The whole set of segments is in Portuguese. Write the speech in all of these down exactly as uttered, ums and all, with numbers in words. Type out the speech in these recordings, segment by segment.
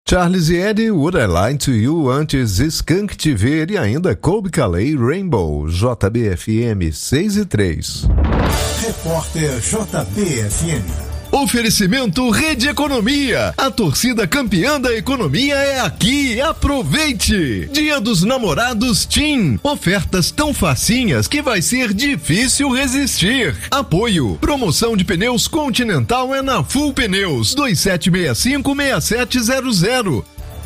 Charles e Eddie, Would I Lie to You, antes Skunk T V e ainda Colby Calais, Rainbow, J B F M seis e três. Repórter J B F M. Oferecimento Rede Economia. A torcida campeã da economia é aqui. Aproveite! Dia dos Namorados TIM. Ofertas tão facinhas que vai ser difícil resistir. Apoio. Promoção de pneus Continental é na Full Pneus. dois sete seis cinco, seis sete zero zero.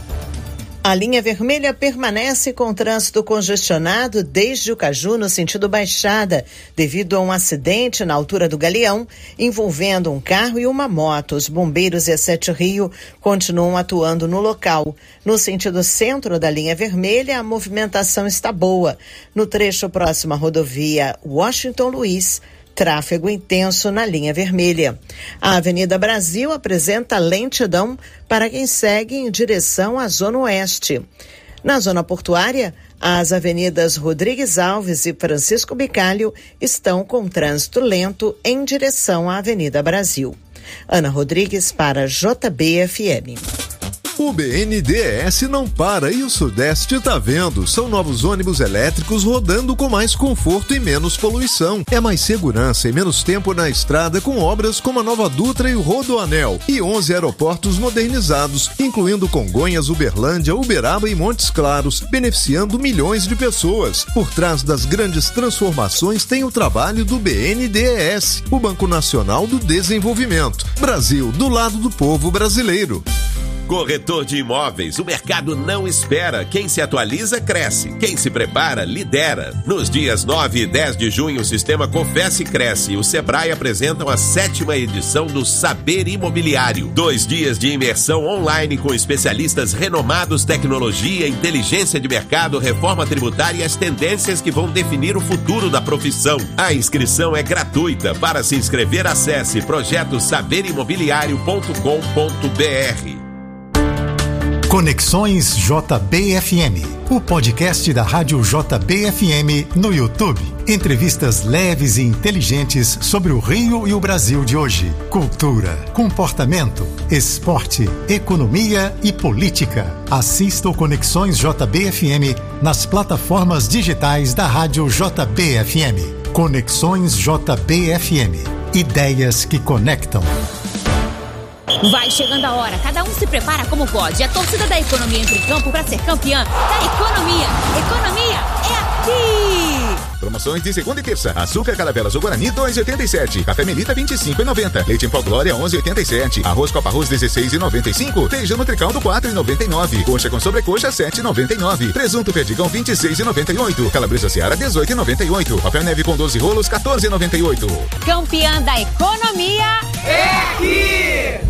A linha vermelha permanece com trânsito congestionado desde o Caju no sentido Baixada, devido a um acidente na altura do Galeão, envolvendo um carro e uma moto. Os bombeiros e a Sete Rio continuam atuando no local. No sentido centro da linha vermelha, a movimentação está boa. No trecho próximo à rodovia Washington Luiz, tráfego intenso na linha vermelha. A Avenida Brasil apresenta lentidão para quem segue em direção à Zona Oeste. Na zona portuária, as avenidas Rodrigues Alves e Francisco Bicalho estão com trânsito lento em direção à Avenida Brasil. Ana Rodrigues para J B F M. O B N D E S não para e o Sudeste tá vendo. São novos ônibus elétricos rodando com mais conforto e menos poluição. É mais segurança e menos tempo na estrada com obras como a Nova Dutra e o Rodoanel. E onze aeroportos modernizados, incluindo Congonhas, Uberlândia, Uberaba e Montes Claros, beneficiando milhões de pessoas. Por trás das grandes transformações tem o trabalho do B N D E S, o Banco Nacional do Desenvolvimento. Brasil, do lado do povo brasileiro. Corretor de imóveis, o mercado não espera. Quem se atualiza, cresce. Quem se prepara, lidera. Nos dias nove e dez de junho, o Sistema Confesse Cresce e o Sebrae apresentam a sétima edição do Saber Imobiliário. Dois dias de imersão online com especialistas renomados, tecnologia, inteligência de mercado, reforma tributária e as tendências que vão definir o futuro da profissão. A inscrição é gratuita. Para se inscrever, acesse projeto saber imobiliário ponto com ponto b r. Conexões J B F M, o podcast da Rádio J B F M no YouTube. Entrevistas leves e inteligentes sobre o Rio e o Brasil de hoje. Cultura, comportamento, esporte, economia e política. Assista o Conexões J B F M nas plataformas digitais da Rádio J B F M. Conexões J B F M. Ideias que conectam. Vai chegando a hora, cada um se prepara como pode. A torcida da economia entra em campo para ser campeã da economia. Economia é aqui! Promoções de segunda e terça. Açúcar Caravelas ou Guarani dois reais e oitenta e sete centavos. Café Melita vinte e cinco reais e noventa centavos. Leite em pó Glória onze reais e oitenta e sete centavos. Arroz Copa Arroz dezesseis reais e noventa e cinco centavos. Feijão Nutricaldo quatro reais e noventa e nove centavos. Coxa com sobrecoxa sete reais e noventa e nove centavos. Presunto Perdigão vinte e seis reais e noventa e oito centavos. Calabresa Seara dezoito reais e noventa e oito centavos. Papel neve com doze rolos quatorze reais e noventa e oito centavos. Campeã da economia é aqui!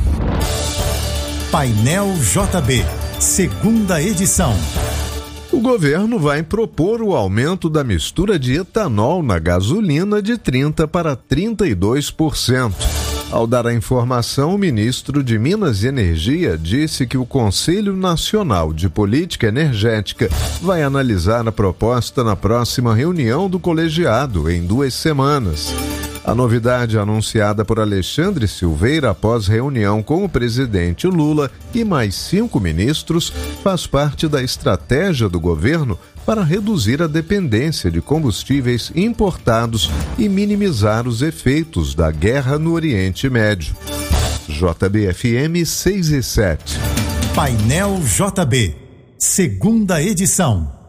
Painel J B, segunda edição. O governo vai propor o aumento da mistura de etanol na gasolina de trinta por cento para trinta e dois por cento. Ao dar a informação, o ministro de Minas e Energia disse que o Conselho Nacional de Política Energética vai analisar a proposta na próxima reunião do colegiado, em duas semanas. A novidade anunciada por Alexandre Silveira após reunião com o presidente Lula e mais cinco ministros faz parte da estratégia do governo para reduzir a dependência de combustíveis importados e minimizar os efeitos da guerra no Oriente Médio. J B F M seis e sete. Painel J B, segunda edição.